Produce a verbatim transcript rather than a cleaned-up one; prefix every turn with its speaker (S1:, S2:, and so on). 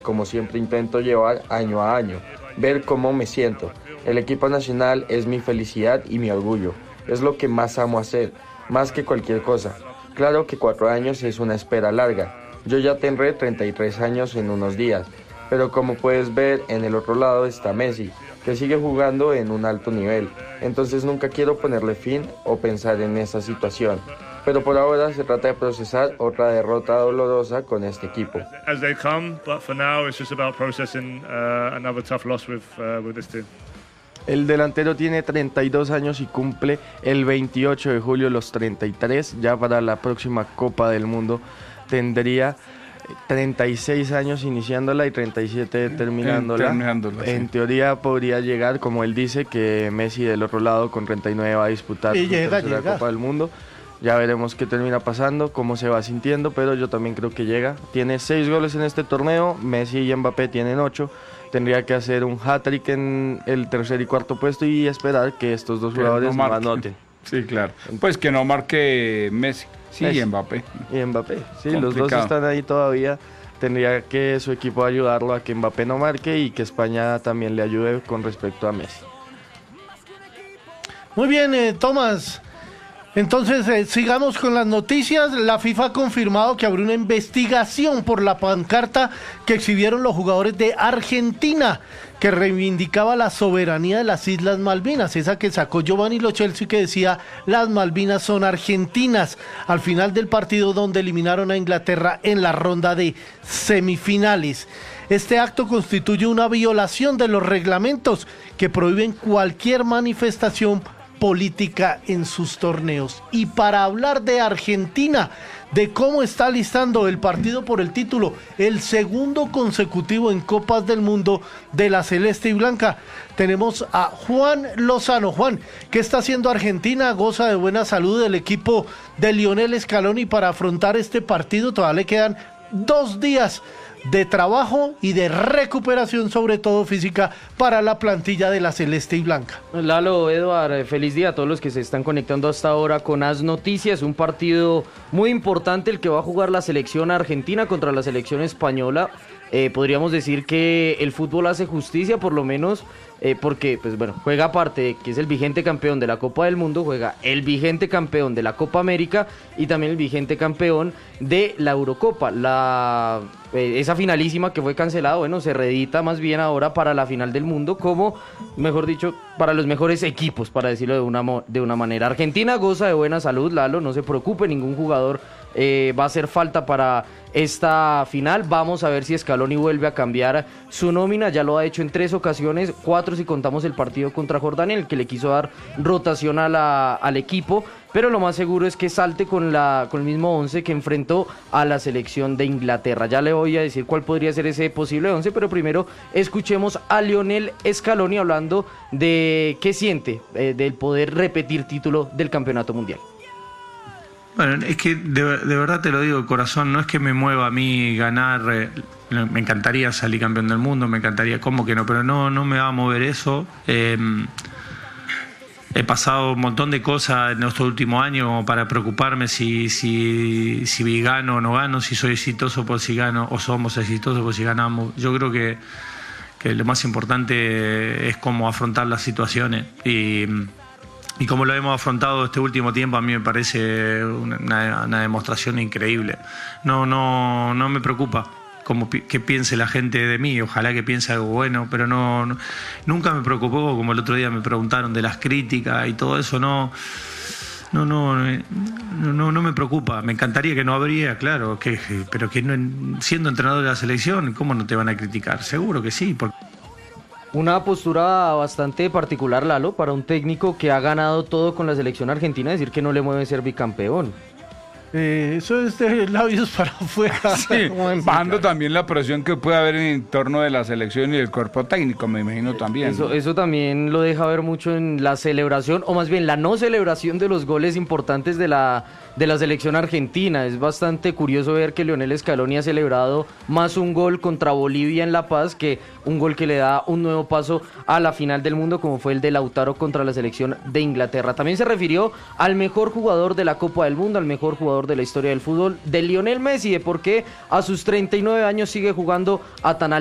S1: como siempre intento llevar año a año, ver cómo me siento. El equipo nacional es mi felicidad y mi orgullo, es lo que más amo hacer, más que cualquier cosa. Claro que cuatro años es una espera larga, yo ya tendré treinta y tres años en unos días, pero como puedes ver, en el otro lado está Messi, que sigue jugando en un alto nivel, entonces nunca quiero ponerle fin o pensar en esa situación. Pero por ahora se trata de procesar otra derrota dolorosa con este equipo.
S2: As they come, but for now it's just about processing uh, another tough loss with uh, with this team.
S1: El delantero tiene treinta y dos años y cumple el veintiocho de julio los treinta y tres. Ya para la próxima Copa del Mundo tendría treinta y seis años iniciándola y treinta y siete terminándola.
S3: terminándola
S1: en
S3: sí.
S1: teoría podría llegar, como él dice, que Messi del otro lado con treinta y nueve va a disputar
S4: y
S1: su
S4: llega,
S1: tercera
S4: llega.
S1: Copa del Mundo. Ya veremos qué termina pasando, cómo se va sintiendo, pero yo también creo que llega. Tiene seis goles en este torneo, Messi y Mbappé tienen ocho. Tendría que hacer un hat-trick en el tercer y cuarto puesto y esperar que estos dos
S3: Que
S1: jugadores
S3: no
S1: no
S3: marquen.
S1: anoten.
S3: Sí, claro. Pues que no marque Messi, sí,
S1: Messi.
S3: y Mbappé.
S1: Y Mbappé, sí,
S3: Complicado.
S1: los dos están ahí todavía. Tendría que su equipo ayudarlo a que Mbappé no marque y que España también le ayude con respecto a Messi.
S4: Muy bien, eh, Tomás. Entonces, eh, sigamos con las noticias. La FIFA ha confirmado que abrió una investigación por la pancarta que exhibieron los jugadores de Argentina, que reivindicaba la soberanía de las Islas Malvinas, esa que sacó Giovanni Lo Celso y que decía las Malvinas son argentinas, al final del partido donde eliminaron a Inglaterra en la ronda de semifinales. Este acto constituye una violación de los reglamentos que prohíben cualquier manifestación política en sus torneos. Y para hablar de Argentina, de cómo está listando el partido por el título, el segundo consecutivo en Copas del Mundo de la Celeste y Blanca, tenemos a Juan Lozano. Juan, ¿qué está haciendo Argentina? Goza de buena salud el equipo de Lionel Scaloni para afrontar este partido. Todavía le quedan dos días de trabajo y de recuperación, sobre todo física, para la plantilla de la Celeste y Blanca.
S5: Lalo, Eduard, feliz día a todos los que se están conectando hasta ahora con As Noticias. Un partido muy importante el que va a jugar la selección argentina contra la selección española. Eh, podríamos decir que el fútbol hace justicia, por lo menos, eh, porque, pues bueno, juega aparte de que es el vigente campeón de la Copa del Mundo, juega el vigente campeón de la Copa América y también el vigente campeón de la Eurocopa. La, eh, esa finalísima que fue cancelada, bueno, se reedita más bien ahora para la final del mundo, como, mejor dicho, para los mejores equipos, para decirlo de una, de una manera. Argentina goza de buena salud, Lalo, no se preocupe, ningún jugador eh, va a hacer falta para esta final. Vamos a ver si Scaloni vuelve a cambiar su nómina, ya lo ha hecho en tres ocasiones, cuatro si contamos el partido contra Jordania, en el que le quiso dar rotación a la, al equipo, pero lo más seguro es que salte con, la, con el mismo once que enfrentó a la selección de Inglaterra. Ya le voy a decir cuál podría ser ese posible once, pero primero escuchemos a Lionel Scaloni hablando de qué siente eh, del poder repetir título del Campeonato Mundial.
S6: Bueno, es que de, de verdad te lo digo de corazón, no es que me mueva a mí ganar, eh, me encantaría salir campeón del mundo, me encantaría, ¿cómo que no? Pero no, no me va a mover eso. Eh, he pasado un montón de cosas en estos últimos años para preocuparme si, si, si gano o no gano, si soy exitoso por si gano o somos exitosos por si ganamos. Yo creo que, que lo más importante es cómo afrontar las situaciones y... Y como lo hemos afrontado este último tiempo, a mí me parece una, una demostración increíble. No, no, no me preocupa como que piense la gente de mí, ojalá que piense algo bueno, pero no, no nunca me preocupó, como el otro día me preguntaron de las críticas y todo eso, no, no, no, no, no, no me preocupa. Me encantaría que no habría, claro, que, pero que no, siendo entrenador de la selección, ¿cómo no te van a criticar? Seguro que sí, porque...
S5: Una postura bastante particular, Lalo, para un técnico que ha ganado todo con la selección argentina, decir que no le mueve ser bicampeón.
S4: Eh, eso es de labios para afuera.
S3: Sí, bajando también la presión que puede haber en torno de la selección y del cuerpo técnico, me imagino también.
S5: Eso,
S3: ¿no?
S5: eso también lo deja ver mucho en la celebración, o más bien la no celebración de los goles importantes de la, de la selección argentina. Es bastante curioso ver que Lionel Scaloni ha celebrado más un gol contra Bolivia en La Paz que un gol que le da un nuevo paso a la final del mundo, como fue el de Lautaro contra la selección de Inglaterra. También se refirió al mejor jugador de la Copa del Mundo, al mejor jugador jugador de la historia del fútbol, de Lionel Messi, de por qué a sus treinta y nueve años sigue jugando a tan alto